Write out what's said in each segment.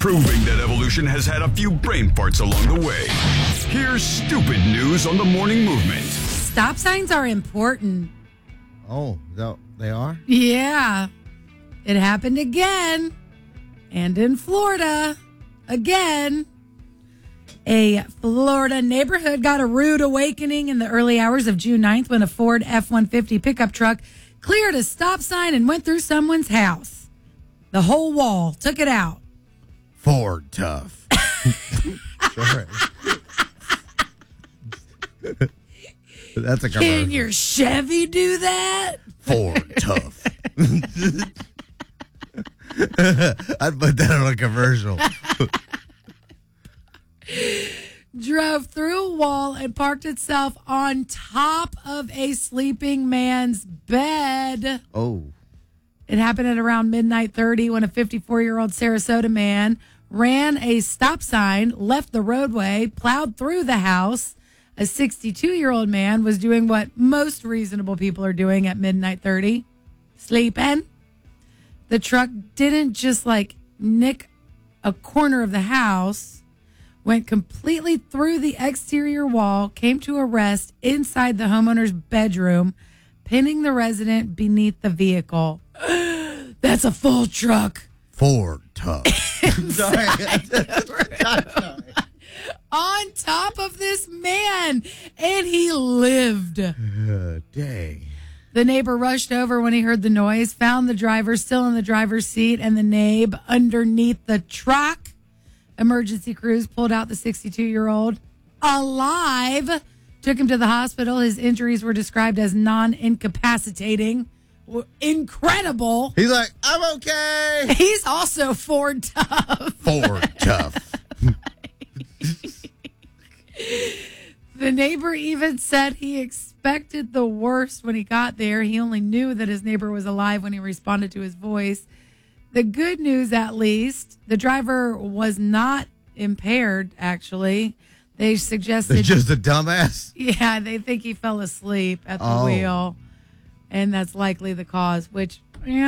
proving that evolution has had a few brain farts along the way. Here's stupid news on the morning movement. Stop signs are important. Oh, they are? Yeah. It happened again. And in Florida. Again. A Florida neighborhood got a rude awakening in the early hours of June 9th when a Ford F-150 pickup truck cleared a stop sign and went through someone's house. The whole wall took it out. Ford tough. Sorry. That's a commercial. Can your Chevy do that? Ford tough. I'd put that on a commercial. Drove through a wall and parked itself on top of a sleeping man's bed. Oh. It happened at around midnight 30 when a 54-year-old Sarasota man ran a stop sign, left the roadway, plowed through the house. A 62-year-old man was doing what most reasonable people are doing at midnight 30, sleeping. The truck didn't just nick a corner of the house, went completely through the exterior wall, came to a rest inside the homeowner's bedroom, pinning the resident beneath the vehicle. That's a full truck. Ford tough. Sorry. On top of this man, and he lived. Dang. The neighbor rushed over when he heard the noise, found the driver still in the driver's seat and the nabe underneath the truck. Emergency crews pulled out the 62-year-old alive, took him to the hospital. His injuries were described as non-incapacitating. Incredible. He's like, I'm okay. He's also Ford tough. Ford tough. The neighbor even said he expected the worst when he got there. He only knew that his neighbor was alive when he responded to his voice. The good news, at least, the driver was not impaired, actually. They suggested... It's just a dumbass? Yeah, they think he fell asleep at the wheel. And that's likely the cause, which,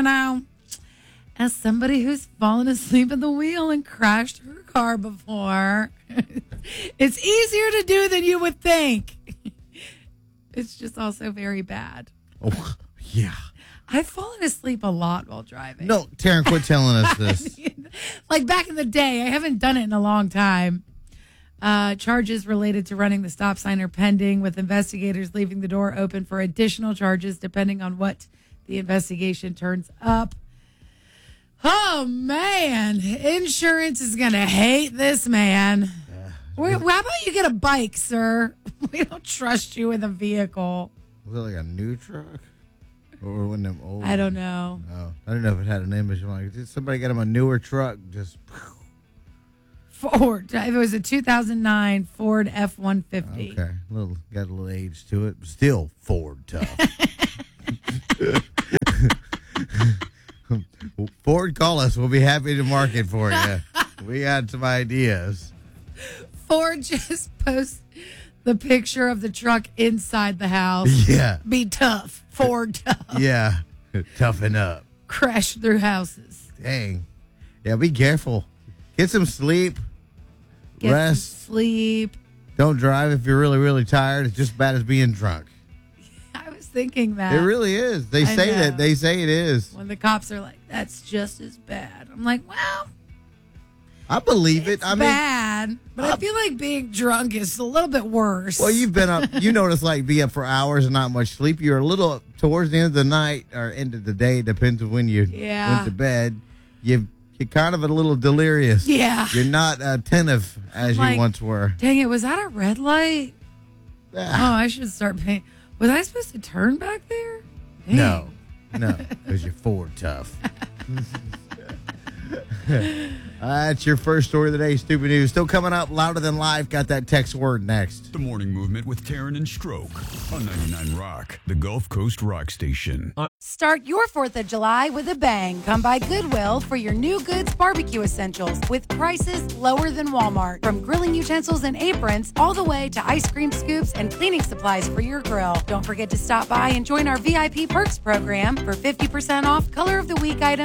as somebody who's fallen asleep at the wheel and crashed her car before, it's easier to do than you would think. It's just also very bad. Oh, yeah. I've fallen asleep a lot while driving. No, Taryn, quit telling us this. Back in the day. I haven't done it in a long time. Charges related to running the stop sign are pending, with investigators leaving the door open for additional charges depending on what the investigation turns up. Oh, man. Insurance is going to hate this man. How about you get a bike, sir? We don't trust you with a vehicle. Was it like a new truck? Or one of them old? I don't know. No, I don't know if it had an image. Did somebody get him a newer truck? Just Ford. It was a 2009 Ford F-150. Okay, got a little age to it. Still Ford tough. Ford, call us. We'll be happy to market for you. We got some ideas. Ford just posts the picture of the truck inside the house. Yeah. Be tough. Ford tough. Yeah. Toughen up. Crash through houses. Dang. Yeah, be careful. Get some sleep. Get Rest. some sleep. Don't drive if you're really, really tired. It's just as bad as being drunk. I was thinking that. It really is. They say that. They say it is. When the cops are like, that's just as bad. I'm like, well, I believe it. it's bad, but I feel like being drunk is a little bit worse. Well, you've been up. You notice, be up for hours and not much sleep. You're a little towards the end of the night or end of the day, depends on when you went to bed. You're kind of a little delirious. Yeah. You're not attentive as you once were. Dang it, was that a red light? Oh, I should start paying. Was I supposed to turn back there? Dang. No, because you're Ford tough. That's your first story of the day, Stupid News. Still coming up, Louder Than Life. Got that text word next. The Morning Movement with Taryn and Stroke on 99 Rock, the Gulf Coast rock station. Start your 4th of July with a bang. Come by Goodwill for your new goods barbecue essentials with prices lower than Walmart. From grilling utensils and aprons all the way to ice cream scoops and cleaning supplies for your grill. Don't forget to stop by and join our VIP Perks program for 50% off Color of the Week items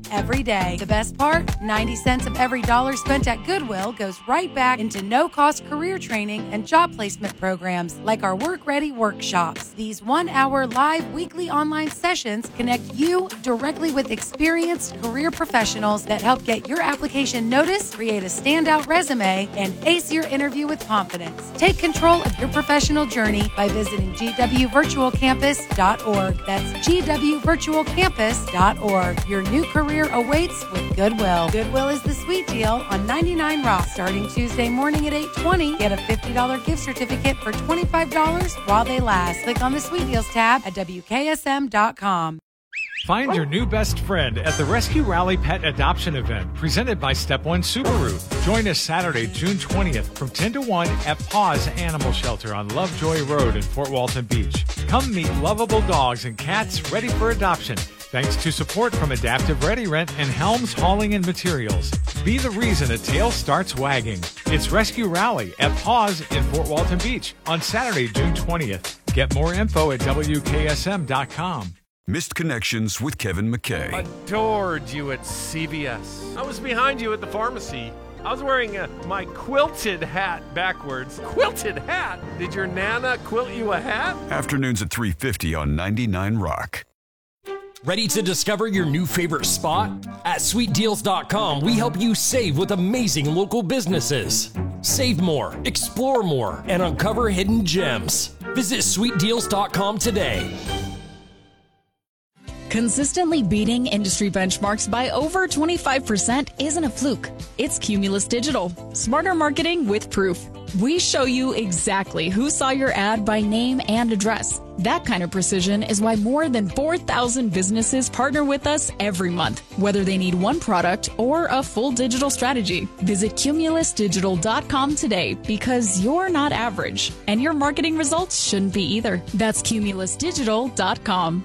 every day. The best part? 90 cents of every dollar spent at Goodwill goes right back into no-cost career training and job placement programs like our Work Ready workshops. These 1-hour live weekly online sessions connect you directly with experienced career professionals that help get your application noticed, create a standout resume, and ace your interview with confidence. Take control of your professional journey by visiting gwvirtualcampus.org. That's gwvirtualcampus.org. Your new career awaits with Goodwill. Goodwill is the sweet deal on 99 Rock. Starting Tuesday morning at 8:20, get a $50 gift certificate for $25 while they last. Click on the Sweet Deals tab at WKSM.com. Find your new best friend at the Rescue Rally Pet Adoption Event presented by Step One Subaru. Join us Saturday, June 20th from 10 to 1 at Paws Animal Shelter on Lovejoy Road in Fort Walton Beach. Come meet lovable dogs and cats ready for adoption, thanks to support from Adaptive Ready Rent and Helms Hauling and Materials. Be the reason a tail starts wagging. It's Rescue Rally at Paws in Fort Walton Beach on Saturday, June 20th. Get more info at WKSM.com. Missed Connections with Kevin McKay. Adored you at CVS. I was behind you at the pharmacy. I was wearing my quilted hat backwards. Quilted hat? Did your Nana quilt you a hat? Afternoons at 3:50 on 99 Rock. Ready to discover your new favorite spot? At SweetDeals.com, we help you save with amazing local businesses. Save more, explore more, and uncover hidden gems. Visit SweetDeals.com today. Consistently beating industry benchmarks by over 25% isn't a fluke. It's Cumulus Digital. Smarter marketing with proof. We show you exactly who saw your ad by name and address. That kind of precision is why more than 4,000 businesses partner with us every month, whether they need one product or a full digital strategy. Visit CumulusDigital.com today because you're not average, and your marketing results shouldn't be either. That's CumulusDigital.com.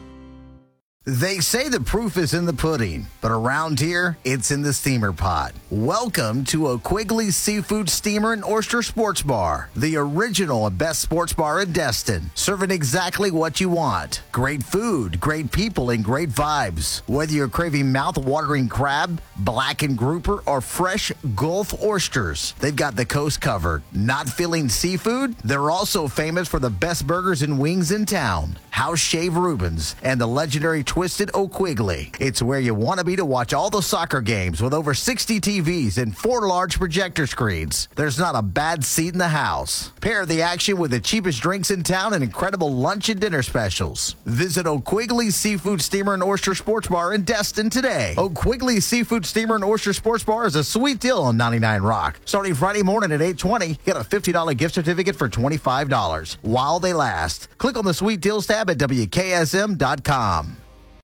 They say the proof is in the pudding, but around here, it's in the steamer pot. Welcome to a Quigley Seafood Steamer and Oyster Sports Bar, the original and best sports bar in Destin, serving exactly what you want. Great food, great people, and great vibes. Whether you're craving mouth-watering crab, blackened grouper, or fresh Gulf oysters, they've got the coast covered. Not feeling seafood? They're also famous for the best burgers and wings in town. House Shave Rubens and the legendary Twisted O'Quigley. It's where you want to be to watch all the soccer games with over 60 TVs and 4 large projector screens. There's not a bad seat in the house. Pair the action with the cheapest drinks in town and incredible lunch and dinner specials. Visit O'Quigley Seafood Steamer and Oyster Sports Bar in Destin today. O'Quigley Seafood Steamer and Oyster Sports Bar is a sweet deal on 99 Rock. Starting Friday morning at 8:20, get a $50 gift certificate for $25 while they last. Click on the Sweet Deals tab at WKSM.com.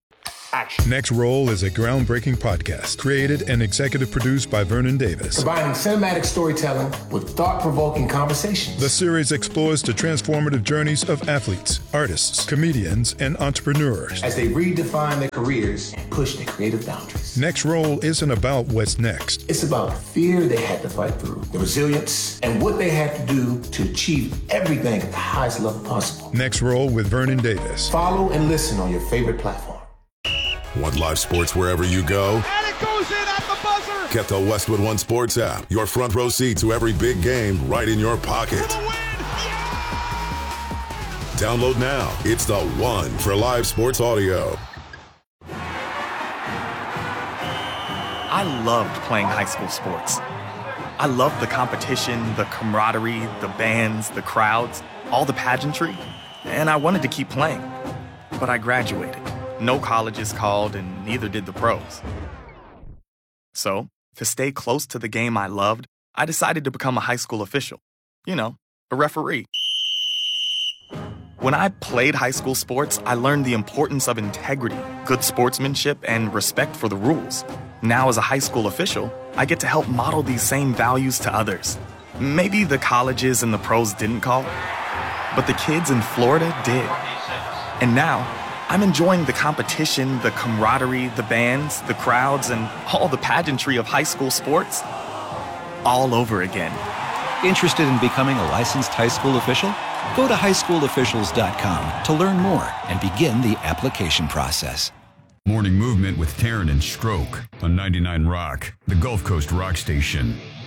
Next Roll is a groundbreaking podcast created and executive produced by Vernon Davis. Combining cinematic storytelling with thought-provoking conversations. The series explores the transformative journeys of athletes, artists, comedians, and entrepreneurs as they redefine their careers and push their creative boundaries. Next Roll isn't about what's next. It's about the fear they had to fight through, the resilience, and what they had to do to achieve everything at the highest level possible. Next Roll with Vernon Davis. Follow and listen on your favorite platform. Want live sports wherever you go? And it goes in at the buzzer! Get the Westwood One Sports app. Your front row seat to every big game right in your pocket. Yeah! Download now. It's the one for live sports audio. I loved playing high school sports. I loved the competition, the camaraderie, the bands, the crowds, all the pageantry, and I wanted to keep playing. But I graduated. No colleges called, and neither did the pros. So, to stay close to the game I loved, I decided to become a high school official. You know, a referee. When I played high school sports, I learned the importance of integrity, good sportsmanship, and respect for the rules. Now, as a high school official, I get to help model these same values to others. Maybe the colleges and the pros didn't call, but the kids in Florida did. And now, I'm enjoying the competition, the camaraderie, the bands, the crowds, and all the pageantry of high school sports all over again. Interested in becoming a licensed high school official? Go to highschoolofficials.com to learn more and begin the application process. Morning Movement with Taryn and Stroke on 99 Rock, the Gulf Coast rock station.